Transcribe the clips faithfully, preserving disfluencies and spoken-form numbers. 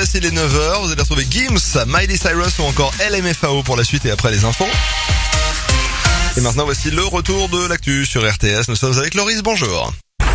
voici les neuf heures. Vous allez retrouver Gims, Miley Cyrus ou encore L M F A O pour la suite et après les infos. Et maintenant voici le retour de l'actu sur R T S. Nous sommes avec Loris, bonjour.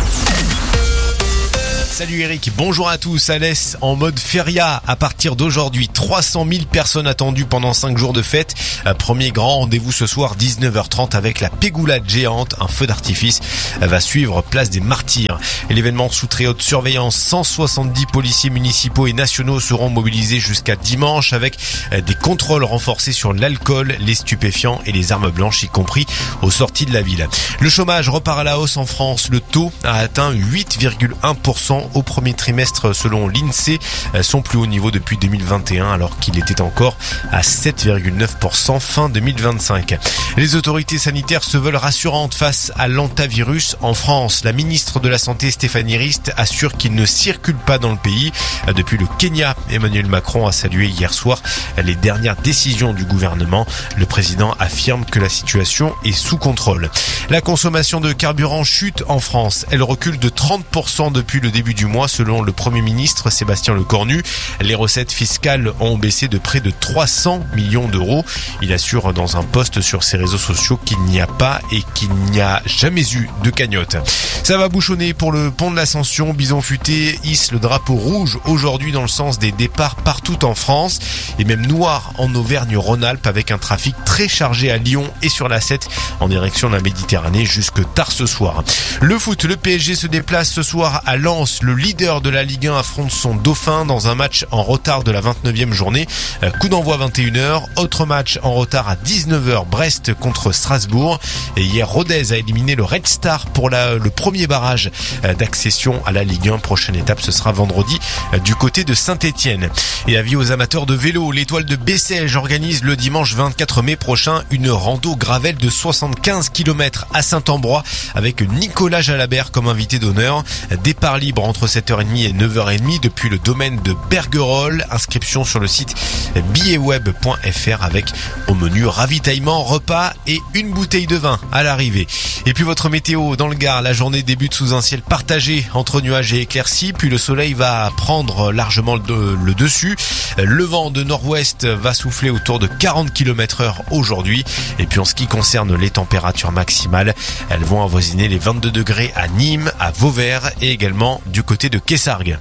Salut Eric, bonjour à tous. Alès en mode feria à partir d'aujourd'hui. trois cent mille personnes attendues pendant cinq jours de fête. Premier grand rendez-vous ce soir dix-neuf heures trente avec la Pégoulade géante. Un feu d'artifice va suivre place des Martyrs. Et l'événement sous très haute surveillance. cent soixante-dix policiers municipaux et nationaux seront mobilisés jusqu'à dimanche avec des contrôles renforcés sur l'alcool, les stupéfiants et les armes blanches, y compris aux sorties de la ville. Le chômage repart à la hausse en France. Le taux a atteint huit virgule un pour cent au premier trimestre selon l'INSEE, son plus haut niveau depuis deux mille vingt et un alors qu'il était encore à sept virgule neuf pour cent fin deux mille vingt-cinq. Les autorités sanitaires se veulent rassurantes face à l'hantavirus en France. La ministre de la Santé Stéphanie Rist assure qu'il ne circule pas dans le pays. Depuis le Kenya, Emmanuel Macron a salué hier soir les dernières décisions du gouvernement. Le président affirme que la situation est sous contrôle. La consommation de carburant chute en France. Elle recule de trente pour cent depuis le début du mois selon le Premier ministre Sébastien Lecornu. Les recettes fiscales ont baissé de près de trois cents millions d'euros. Il assure dans un post sur ses réseaux sociaux qu'il n'y a pas et qu'il n'y a jamais eu de cagnotte. Ça va bouchonner pour le pont de l'Ascension. Bison Futé hisse le drapeau rouge aujourd'hui dans le sens des départs partout en France et même noir en Auvergne-Rhône-Alpes avec un trafic très chargé à Lyon et sur l'A sept en direction de la Méditerranée jusque tard ce soir. Le foot, le P S G se déplace ce soir à Lens. Le leader de la Ligue un affronte son dauphin dans un match en retard de la vingt-neuvième journée. Coup d'envoi vingt et une heures. Autre match en retard à dix-neuf heures, Brest contre Strasbourg. Et hier, Rodez a éliminé le Red Star pour la, le premier barrage d'accession à la Ligue un. Prochaine étape, ce sera vendredi du côté de Saint-Étienne. Et avis aux amateurs de vélo, l'Étoile de Bessèges organise le dimanche vingt-quatre mai prochain une rando gravel de soixante-quinze kilomètres à Saint-Ambrois avec Nicolas Jalabert comme invité d'honneur. Départ libre entre sept heures trente et neuf heures trente depuis le domaine de Bergerolles. Inscription sur le site billets web point f r avec au menu ravitaillement, repas et une bouteille de vin à l'arrivée. Et puis votre météo dans le Gard, la journée débute sous un ciel partagé entre nuages et éclaircies, puis le soleil va prendre largement le, le dessus. Le vent de nord-ouest va souffler autour de quarante kilomètres heure aujourd'hui. Et puis en ce qui concerne les températures maximales, elles vont avoisiner les vingt-deux degrés à Nîmes, à Vauvert et également du côté de Kessargues.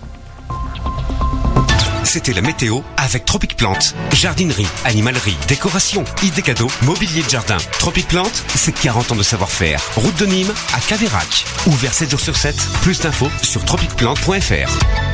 C'était la météo avec Tropic Plante. Jardinerie, animalerie, décoration, idées cadeaux, mobilier de jardin. Tropic Plante, c'est quarante ans de savoir-faire. Route de Nîmes à Caveyrac. Ouvert sept jours sur sept. Plus d'infos sur tropic plante point f r.